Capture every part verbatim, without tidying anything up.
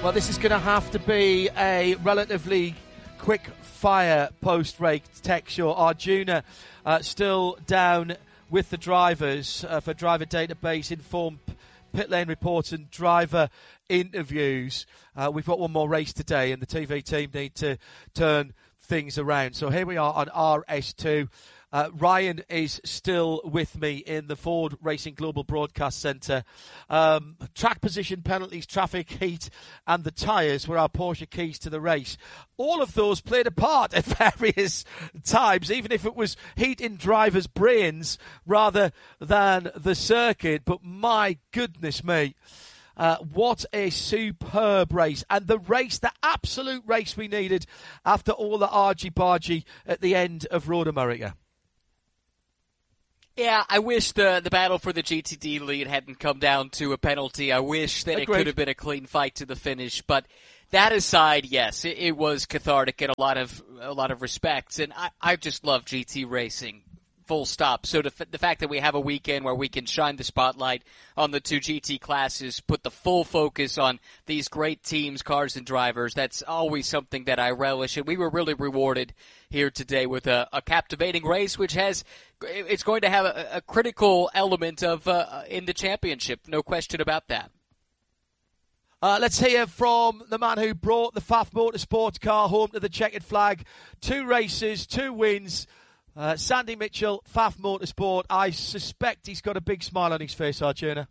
Well, this is going to have to be a relatively quick fire post-race tech show. Arjuna uh, still down with the drivers uh, for driver database, informed pit lane reports and driver interviews. Uh, we've got one more race today and the T V team need to turn things around. So here we are on R S two. Uh, Ryan is still with me in the Ford Racing Global Broadcast Centre. Um, track position, penalties, traffic, heat and the tyres were our Porsche keys to the race. All of those played a part at various times, even if it was heat in drivers' brains rather than the circuit. But my goodness me, uh, what a superb race. And the race, the absolute race we needed after all the argy-bargy at the end of Road America. Yeah, I wish the the battle for the G T D lead hadn't come down to a penalty. I wish that Agreed. It could have been a clean fight to the finish. But that aside, yes, it, it was cathartic in a lot of a lot of respects, and I, I just love G T racing. Full stop. So the, the fact that we have a weekend where we can shine the spotlight on the two G T classes, put the full focus on these great teams, cars, and drivers, that's always something that I relish. And we were really rewarded here today with a, a captivating race, which has it's going to have a, a critical element of uh, in the championship. No question about that. Uh, let's hear from the man who brought the F A F Motorsports car home to the checkered flag. Two races, two wins. Uh, Sandy Mitchell, F A F Motorsport. I suspect he's got a big smile on his face, Arjuna.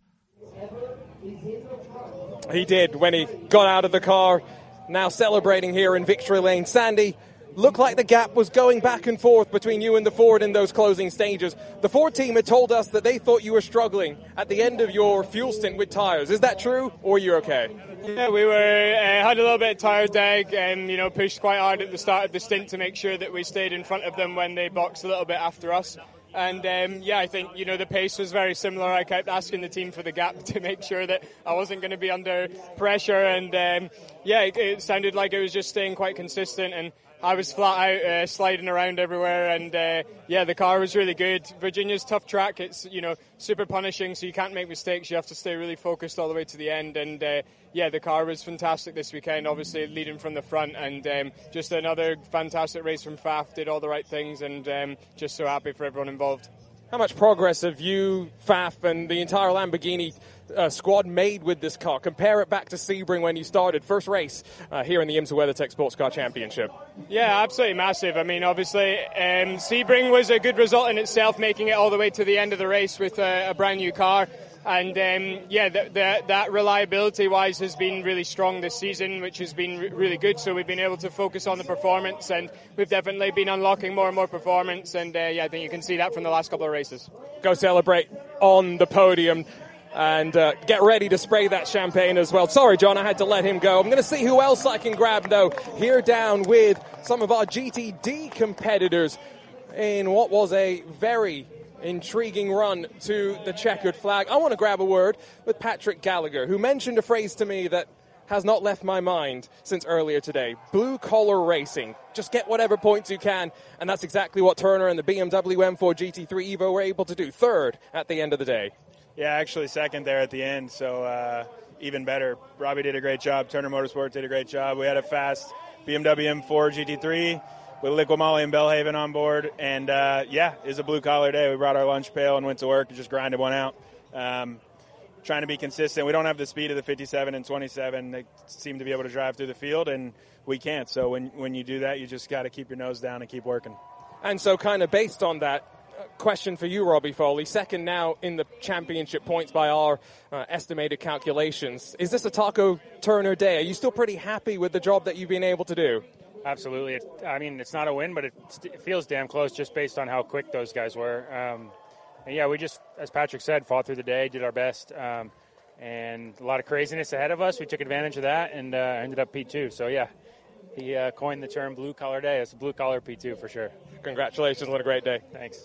He did when he got out of the car. Now celebrating here in Victory Lane. Sandy, looked like the gap was going back and forth between you and the Ford in those closing stages. The Ford team had told us that they thought you were struggling at the end of your fuel stint with tyres. Is that true, or are you okay? Yeah, we were uh, had a little bit of tyre drag and, you know, pushed quite hard at the start of the stint to make sure that we stayed in front of them when they boxed a little bit after us. And, um, yeah, I think, you know, the pace was very similar. I kept asking the team for the gap to make sure that I wasn't going to be under pressure. And, um, yeah, it, it sounded like it was just staying quite consistent. And I was flat out uh, sliding around everywhere. And, uh, yeah, the car was really good. Virginia's tough track. It's, you know, super punishing, so you can't make mistakes. You have to stay really focused all the way to the end. And, uh, yeah, the car was fantastic this weekend, obviously leading from the front. And um, just another fantastic race from F A F. Did all the right things and um, just so happy for everyone involved. How much progress have you, F A F, and the entire Lamborghini uh, squad made with this car? Compare it back to Sebring when you started. First race uh, here in the IMSA WeatherTech Sports Car Championship. Yeah, absolutely massive. I mean, obviously, um, Sebring was a good result in itself, making it all the way to the end of the race with a, a brand new car. And, um, yeah, the, the, that reliability-wise has been really strong this season, which has been re- really good. So we've been able to focus on the performance, and we've definitely been unlocking more and more performance. And, uh, yeah, I think you can see that from the last couple of races. Go celebrate on the podium and uh, get ready to spray that champagne as well. Sorry, John, I had to let him go. I'm going to see who else I can grab, though, here down with some of our G T D competitors in what was a very intriguing run to the checkered flag. I want to grab a word with Patrick Gallagher, who mentioned a phrase to me that has not left my mind since earlier today. Blue-collar racing. Just get whatever points you can, and that's exactly what Turner and the B M W M four G T three Evo were able to do. Third at the end of the day. Yeah, actually second there at the end, so uh, even better. Robbie did a great job. Turner Motorsport did a great job. We had a fast B M W M four G T three with Liqui Moly and Belhaven on board, and uh, yeah, it was a blue-collar day. We brought our lunch pail and went to work and just grinded one out. Um, trying to be consistent. We don't have the speed of the fifty-seven and twenty-seven. They seem to be able to drive through the field, and we can't. So when when you do that, you just got to keep your nose down and keep working. And so kind of based on that, question for you, Robbie Foley. Second now in the championship points by our uh, estimated calculations. Is this a Taco Turner day? Are you still pretty happy with the job that you've been able to do? Absolutely. It, I mean, it's not a win, but it, it feels damn close just based on how quick those guys were. Um, and yeah, we just, as Patrick said, fought through the day, did our best, um, and a lot of craziness ahead of us. We took advantage of that and uh, ended up P two. So, yeah, he uh, coined the term blue-collar day. It's a blue-collar P two for sure. Congratulations. What a great day. Thanks.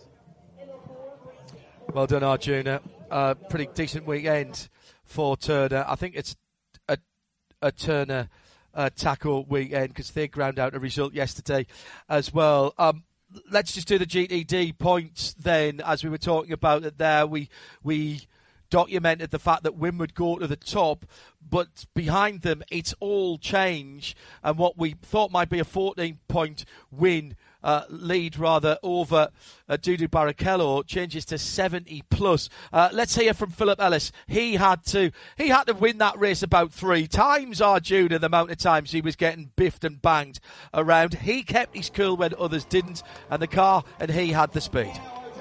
Well done, Arjuna. Uh, pretty decent weekend for Turner. I think it's a, a Turner Uh, tackle weekend because they ground out a result yesterday as well. Um, let's just do the G T D points then, as we were talking about it there. We we documented the fact that Wim would go to the top, but behind them it's all change, and what we thought might be a fourteen-point win Uh, lead rather over uh, Dudu Barrichello changes to seventy plus. Uh, let's hear from Philip Ellis. He had to he had to win that race about three times, Arjuna, the amount of times he was getting biffed and banged around. He kept his cool when others didn't, and the car and he had the speed.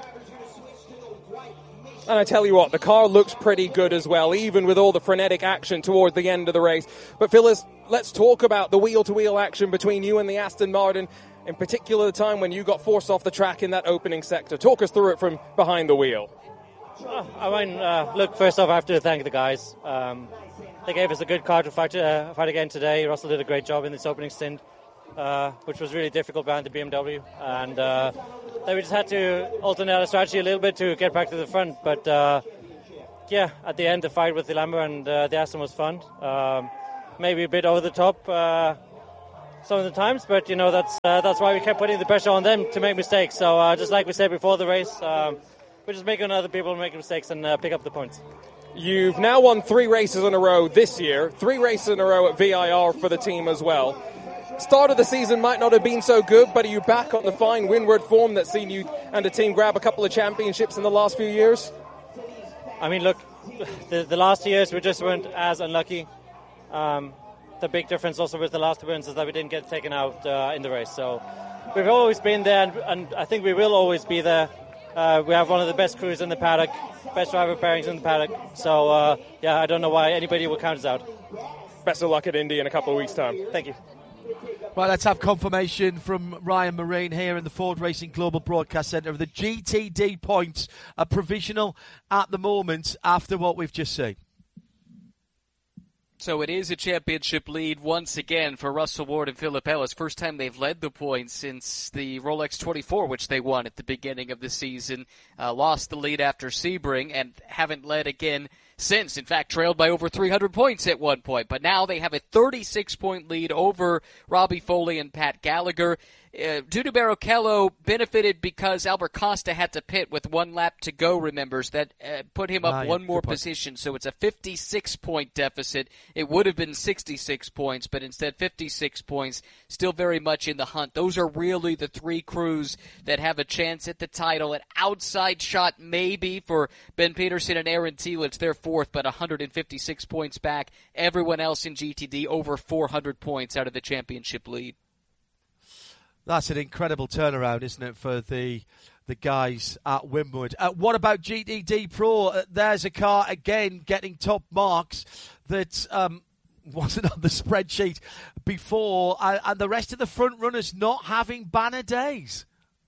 And I tell you what, the car looks pretty good as well, even with all the frenetic action towards the end of the race. But Phyllis, let's talk about the wheel-to-wheel action between you and the Aston Martin, in particular the time when you got forced off the track in that opening sector. Talk us through it from behind the wheel. Oh, I mean, uh, look, first off, I have to thank the guys. Um, they gave us a good car to fight, uh, fight again today. Russell did a great job in this opening stint, uh, which was really difficult behind the B M W. And uh, then we just had to alternate our strategy a little bit to get back to the front. But, uh, yeah, at the end, the fight with the Lambo and uh, the Aston was fun. Um, maybe a bit over the top uh, some of the times, but, you know, that's uh, that's why we kept putting the pressure on them to make mistakes. So uh, just like we said before the race, um, we're just making other people make mistakes and uh, pick up the points. You've now won three races in a row this year, three races in a row at V I R for the team as well. Start of the season might not have been so good, but are you back on the fine windward form that's seen you and the team grab a couple of championships in the last few years? I mean, look, the, the last years we just weren't as unlucky. Um, the big difference also with the last wins is that we didn't get taken out uh, in the race. So we've always been there, and, and I think we will always be there. Uh, we have one of the best crews in the paddock, best driver pairings in the paddock. So, uh, yeah, I don't know why anybody will count us out. Best of luck at Indy in a couple of weeks' time. Thank you. Right, let's have confirmation from Ryan Marine here in the Ford Racing Global Broadcast Centre of the G T D points are provisional at the moment after what we've just seen. So it is a championship lead once again for Russell Ward and Philip Ellis. First time they've led the points since the Rolex twenty-four, which they won at the beginning of the season. Uh, lost the lead after Sebring and haven't led again since. In fact, trailed by over three hundred points at one point. But now they have a thirty-six point lead over Robbie Foley and Pat Gallagher. Uh, Dudu Barrichello benefited because Albert Costa had to pit with one lap to go, remembers. That uh, put him up ah, yeah, one more point. position, so it's a fifty-six point deficit. It would have been sixty-six points, but instead fifty-six points, still very much in the hunt. Those are really the three crews that have a chance at the title. An outside shot maybe for Ben Peterson and Aaron Thielitz. They're fourth, but one hundred fifty-six points back. Everyone else in G T D over four hundred points out of the championship lead. That's an incredible turnaround, isn't it, for the the guys at Wimwood. Uh, what about G T D Pro? Uh, there's a car, again, getting top marks that um, wasn't on the spreadsheet before, uh, and the rest of the front runners not having banner days.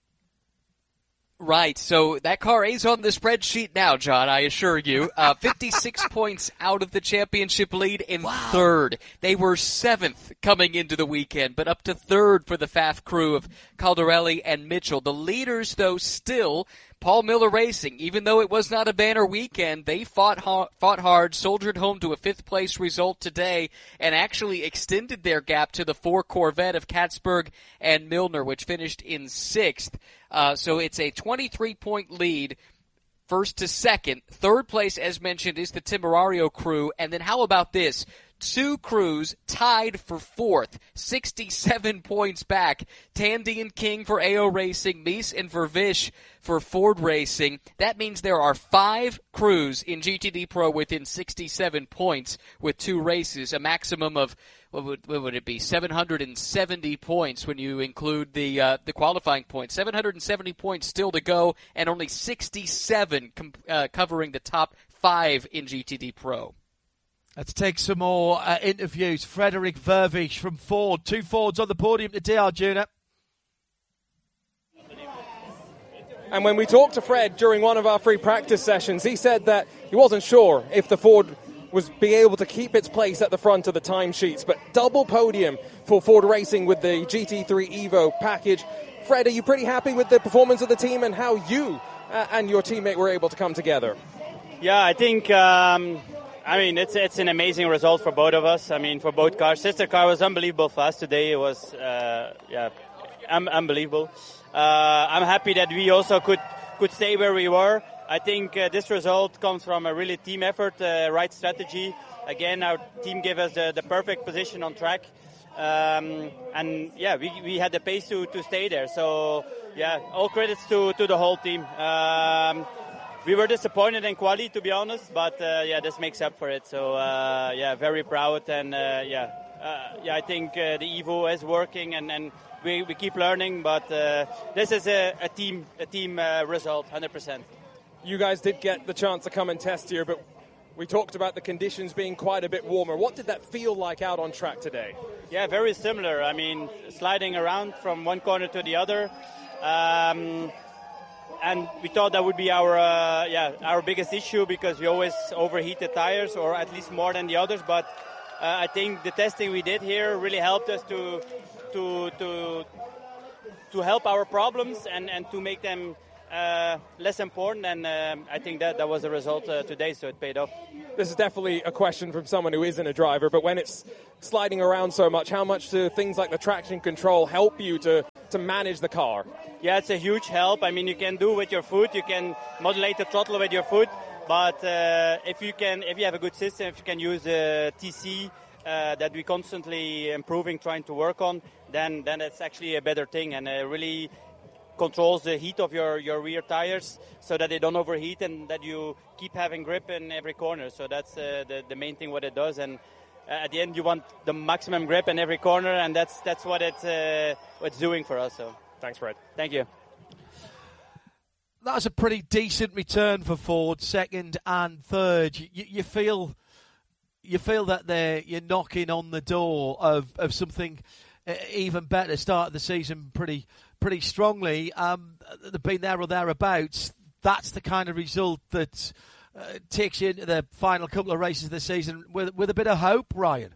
Right, so that car is on the spreadsheet now, John, I assure you. Uh, fifty-six points out of the championship lead in wow. third. They were seventh coming into the weekend, but up to third for the F A F crew of Caldarelli and Mitchell. The leaders, though, still Paul Miller Racing. Even though it was not a banner weekend, they fought ha- fought hard, soldiered home to a fifth-place result today, and actually extended their gap to the four Corvette of Katzberg and Milner, which finished in sixth. Uh, so it's a twenty-three point lead, first to second. Third place, as mentioned, is the Temerario crew. And then how about this? Two crews tied for fourth, sixty-seven points back. Tandy and King for A O Racing, Mies and Vervish for Ford Racing. That means there are five crews in G T D Pro within sixty-seven points with two races, a maximum of What would, what would it be? seven hundred seventy points when you include the uh, the qualifying points. seven hundred seventy points still to go, and only sixty-seven com- uh, covering the top five in G T D Pro. Let's take some more uh, interviews. Frederick Vervish from Ford. Two Fords on the podium today, Arjuna. And when we talked to Fred during one of our free practice sessions, he said that he wasn't sure if the Ford was be able to keep its place at the front of the timesheets. But double podium for Ford Racing with the G T three Evo package. Fred, are you pretty happy with the performance of the team and how you uh, and your teammate were able to come together? Yeah, I think, um, I mean, it's it's an amazing result for both of us. I mean, for both cars. Sister car was unbelievable fast today. It was, uh, yeah, un- unbelievable. Uh, I'm happy that we also could, could stay where we were. I think uh, this result comes from a really team effort, uh, right strategy. Again, our team gave us the, the perfect position on track. Um, and yeah, we, we had the pace to, to stay there. So yeah, all credits to, to the whole team. Um, we were disappointed in quali, to be honest, but uh, yeah, this makes up for it. So uh, yeah, very proud, and uh, yeah, uh, yeah, I think uh, the Evo is working, and, and we, we keep learning. But uh, this is a, a team a team uh, result, one hundred percent. You guys did get the chance to come and test here, but we talked about the conditions being quite a bit warmer. What did that feel like out on track today? Yeah, very similar. I mean, sliding around from one corner to the other. Um, and we thought that would be our uh, yeah our biggest issue, because we always overheat the tires, or at least more than the others. But uh, I think the testing we did here really helped us to to to to help our problems and, and to make them Uh, less important, and um, I think that that was the result uh, today, so it paid off. This is definitely a question from someone who isn't a driver, but when it's sliding around so much, how much do things like the traction control help you to, to manage the car? Yeah, it's a huge help. I mean, you can do with your foot, you can modulate the throttle with your foot, but uh, if you can, if you have a good system, if you can use uh, T C uh, that we constantly improving, trying to work on, then then it's actually a better thing, and uh, really controls the heat of your, your rear tires so that they don't overheat and that you keep having grip in every corner. So that's uh, the, the main thing what it does. And uh, at the end, you want the maximum grip in every corner, and that's that's what it's, uh, what it's doing for us. So thanks, Fred. Thank you. That was a pretty decent return for Ford, second and third. You, you feel you feel that they're you're knocking on the door of, of something even better. Start the season pretty pretty strongly. Um, they've been there or thereabouts. That's the kind of result that uh, takes you into the final couple of races of the season with with a bit of hope, Ryan.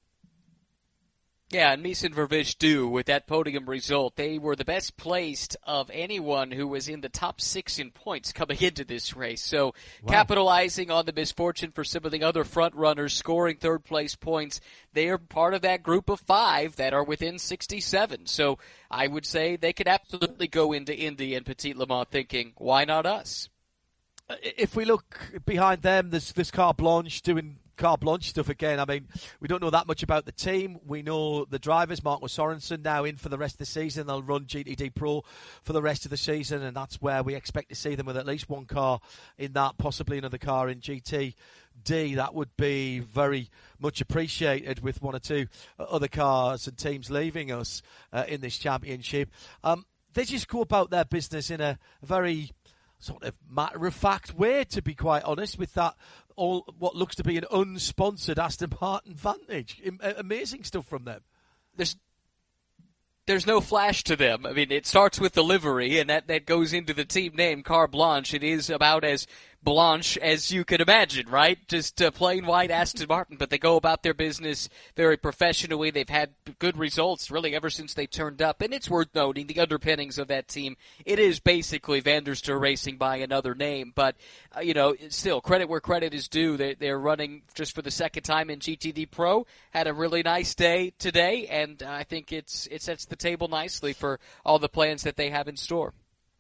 Yeah, and Mies and Vervish do with that podium result. They were the best placed of anyone who was in the top six in points coming into this race. So wow. Capitalizing on the misfortune for some of the other front runners, scoring third place points, they are part of that group of five that are within sixty-seven. So I would say they could absolutely go into Indy and Petit Le Mans thinking, why not us? If we look behind them, there's, there's Carte Blanche doing Carte Blanche stuff again. I mean, we don't know that much about the team. We know the drivers. Marco Sorensen now in for the rest of the season. They'll run G T D Pro for the rest of the season, and that's where we expect to see them with at least one car in that, possibly another car in G T D. That would be very much appreciated with one or two other cars and teams leaving us uh, in this championship. Um, they just go about their business in a very sort of matter-of-fact way, to be quite honest, with that all what looks to be an unsponsored Aston Martin Vantage. Amazing stuff from them. There's there's no flash to them. I mean, it starts with the livery, and that, that goes into the team name, Carte Blanche. It is about as Blanche as you could imagine, right? Just uh, plain white Aston Martin, but they go about their business very professionally. They've had good results really ever since they turned up, and it's worth noting the underpinnings of that team. It is basically Van der Stur Racing by another name, but uh, you know, still credit where credit is due. They, they're running just for the second time in G T D Pro. Had a really nice day today, and uh, I think it's it sets the table nicely for all the plans that they have in store.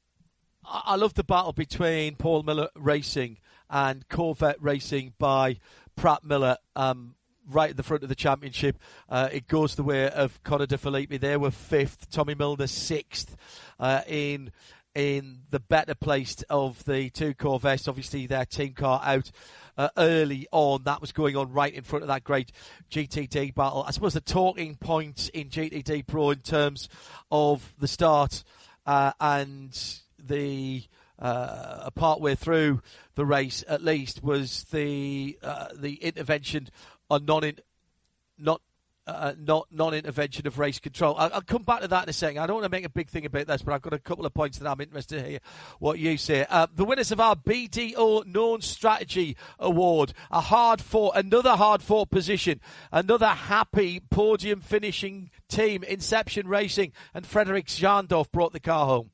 I love the battle between Paul Miller Racing and Corvette Racing by Pratt Miller um, right at the front of the championship. Uh, it goes the way of Connor De Philippi. They were fifth. Tommy Milner sixth uh, in in the better placed of the two Corvettes. Obviously, their team car out uh, early on. That was going on right in front of that great G T D battle. I suppose the talking point in G T D Pro in terms of the start uh, and the uh, part way through the race, at least, was the uh, the intervention on non not uh, not non-intervention of race control. I'll, I'll come back to that in a second. I don't want to make a big thing about this, but I've got a couple of points that I'm interested to hear what you say. Uh, the winners of our B D O Known Strategy Award, a hard fought, another hard fought position, another happy podium finishing team, Inception Racing, and Frederic Jandorf brought the car home.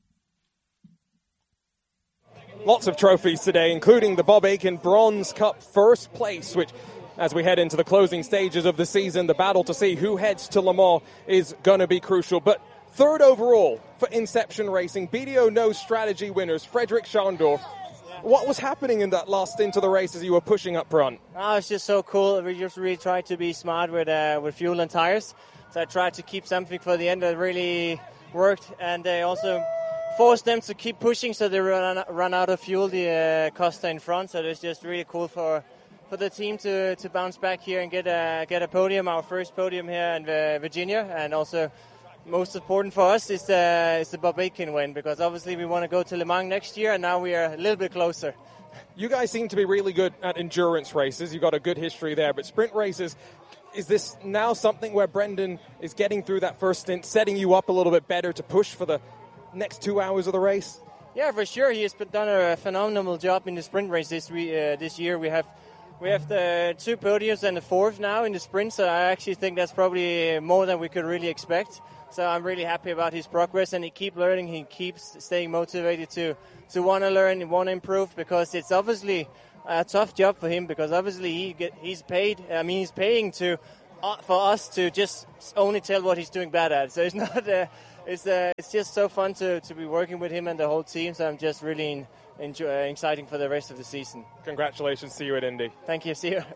Lots of trophies today, including the Bob Akin Bronze Cup first place, which, as we head into the closing stages of the season, the battle to see who heads to Le Mans is going to be crucial. But third overall for Inception Racing, B D O No Strategy winners, Frederic Jandorf. What was happening in that last stint of the race as you were pushing up front? Oh, it's just so cool. We just really tried to be smart with uh, with fuel and tires. So I tried to keep something for the end that really worked, and they also forced them to keep pushing so they run, run out of fuel, the uh, Costa in front. So it's just really cool for for the team to, to bounce back here and get a, get a podium, our first podium here in uh, Virginia. And also, most important for us is the, is the Bob Aitken win, because obviously we want to go to Le Mans next year, and now we are a little bit closer. You guys seem to be really good at endurance races. You've got a good history there, but sprint races, is this now something where Brendan is getting through that first stint, setting you up a little bit better to push for the next two hours of the race? Yeah, for sure. He has done a phenomenal job in the sprint race this, we, uh, this year. We have we have the two podiums and the fourth now in the sprint, so I actually think that's probably more than we could really expect. So I'm really happy about his progress, and he keeps learning. He keeps staying motivated to, to want to learn, want to improve, because it's obviously a tough job for him, because obviously he get, he's paid, I mean, he's paying to uh, for us to just only tell what he's doing bad at. So it's not, uh, it's uh, it's just so fun to, to be working with him and the whole team, so I'm just really in, enjoy, uh, exciting for the rest of the season. Congratulations, see you at Indy. Thank you, see you.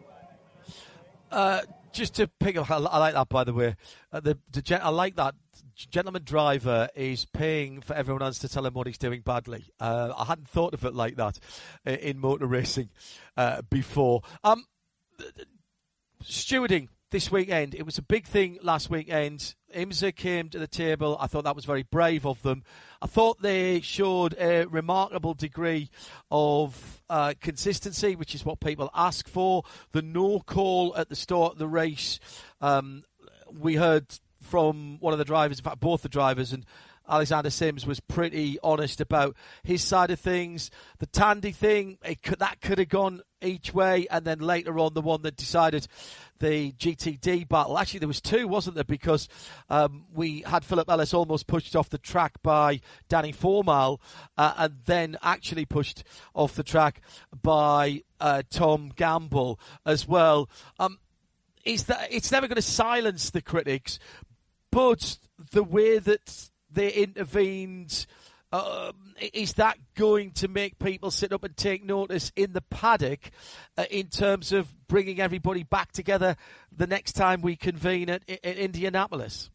Uh, just to pick up, I like that, by the way. Uh, the, the I like that gentleman driver is paying for everyone else to tell him what he's doing badly. Uh, I hadn't thought of it like that in, in motor racing uh, before. Um, stewarding this weekend, it was a big thing last weekend. IMSA came to the table. I thought that was very brave of them. I thought they showed a remarkable degree of uh, consistency, which is what people ask for. The no call at the start of the race, um, we heard from one of the drivers, in fact both the drivers, and Alexander Sims was pretty honest about his side of things. The Tandy thing, it could, that could have gone each way, and then later on the one that decided the G T D battle. Actually, there was two, wasn't there? Because um, we had Philip Ellis almost pushed off the track by Danny Formal, uh, and then actually pushed off the track by uh, Tom Gamble as well. Um, is that it's never going to silence the critics, but the way that they intervened, uh, is that going to make people sit up and take notice in the paddock uh, in terms of bringing everybody back together the next time we convene at, at Indianapolis?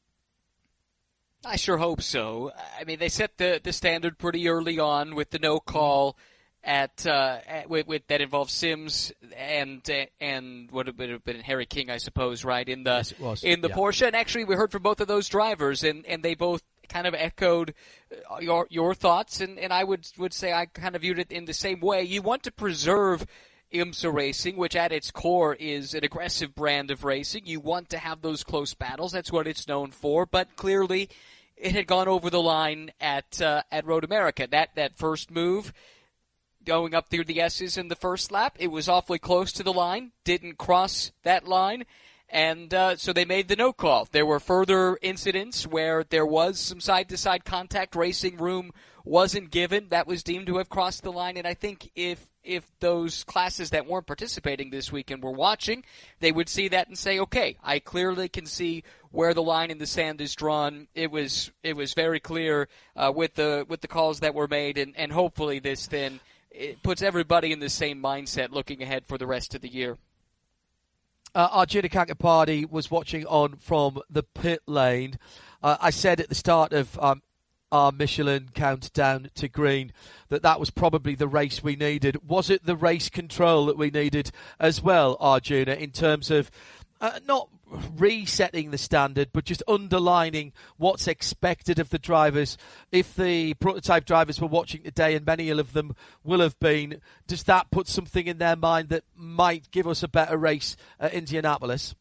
I sure hope so. I mean, they set the, the standard pretty early on with the no call at, uh, at with, with that involved Sims and and what would have been Harry King, I suppose, right in the yes, it was. in the yeah. Porsche. And actually, we heard from both of those drivers, and, and they both kind of echoed your your thoughts, and, and I would would say I kind of viewed it in the same way. You want to preserve IMSA racing, which at its core is an aggressive brand of racing. You want to have those close battles. That's what it's known for. But clearly, it had gone over the line at uh, at Road America. That that first move, going up through the S's in the first lap, it was awfully close to the line. Didn't cross that line. And uh, so they made the no call. There were further incidents where there was some side-to-side contact. Racing room wasn't given. That was deemed to have crossed the line. And I think if if those classes that weren't participating this weekend were watching, they would see that and say, okay, I clearly can see where the line in the sand is drawn. It was it was very clear uh, with the with the calls that were made, and, and hopefully this then it puts everybody in the same mindset looking ahead for the rest of the year. Uh, Arjuna Kakapati was watching on from the pit lane. Uh, I said at the start of um, our Michelin countdown to green that that was probably the race we needed. Was it the race control that we needed as well, Arjuna, in terms of uh, not resetting the standard, but just underlining what's expected of the drivers? If the prototype drivers were watching today, and many of them will have been, does that put something in their mind that might give us a better race at Indianapolis?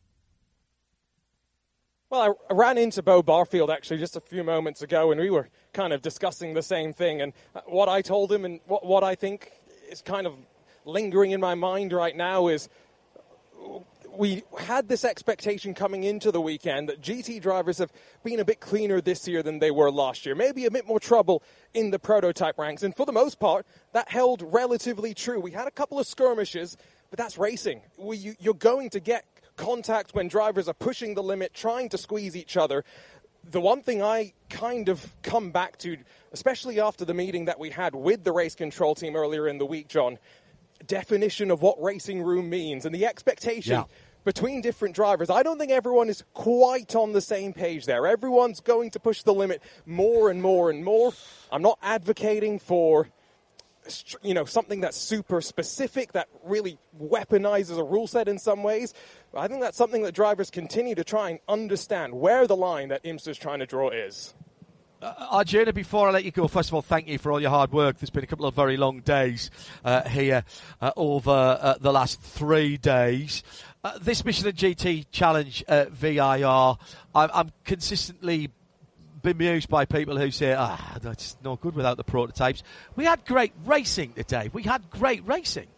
Well, I ran into Bo Barfield actually just a few moments ago, and we were kind of discussing the same thing. And what I told him, and what, what I think is kind of lingering in my mind right now, is we had this expectation coming into the weekend that G T drivers have been a bit cleaner this year than they were last year. Maybe a bit more trouble in the prototype ranks. And for the most part, that held relatively true. We had a couple of skirmishes, but that's racing. We, you, you're going to get contact when drivers are pushing the limit, trying to squeeze each other. the one thing I kind of come back to, especially after the meeting that we had with the race control team earlier in the week, John, definition of what racing room means and the expectation yeah. between different drivers. I don't think everyone is quite on the same page there. Everyone's going to push the limit more and more and more. I'm not advocating for, you know, something that's super specific, that really weaponizes a rule set in some ways. But I think that's something that drivers continue to try and understand where the line that IMSA's trying to draw is. Uh, Arjuna, before I let you go, first of all, thank you for all your hard work. There's been a couple of very long days uh, here uh, over uh, the last three days. Uh, this Michelin G T Challenge at V I R, I'm, I'm consistently bemused by people who say, ah, that's no good without the prototypes. We had great racing today. We had great racing.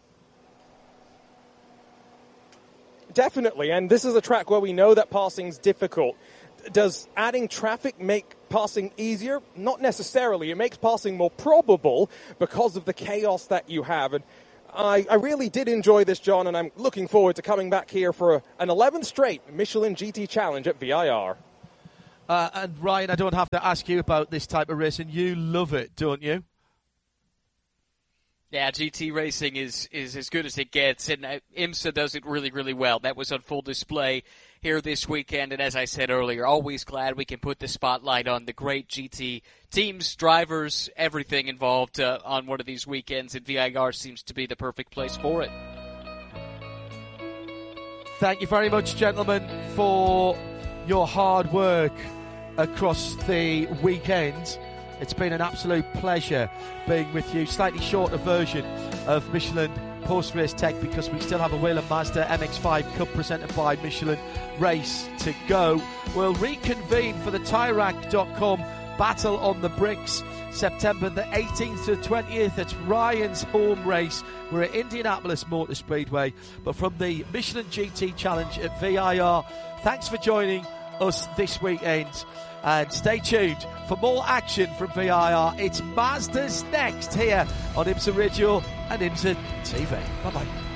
Definitely, and this is a track where we know that passing's difficult. Does adding traffic make passing easier? Not necessarily. It makes passing more probable because of the chaos that you have. And I, I really did enjoy this, John, and I'm looking forward to coming back here for a, an eleventh straight Michelin G T Challenge at V I R. Uh, and Ryan, I don't have to ask you about this type of racing. You love it, don't you? Yeah, G T racing is, is as good as it gets, and uh, IMSA does it really, really well. That was on full display here this weekend, and as I said earlier, always glad we can put the spotlight on the great G T teams, drivers, everything involved uh, on one of these weekends, and V I R seems to be the perfect place for it. Thank you very much, gentlemen, for your hard work across the weekend. It's been an absolute pleasure being with you. Slightly shorter version of Michelin Post-Race Tech because we still have a Whelen Mazda M X five Cup presented by Michelin race to go. We'll reconvene for the Tire Rack dot com Battle on the Bricks, September the eighteenth to twentieth. It's Ryan's home race. We're at Indianapolis Motor Speedway. But from the Michelin G T Challenge at V I R, thanks for joining us this weekend. And stay tuned for more action from V I R. It's Mazda's next here on IMSA Radio and IMSA T V. Bye-bye.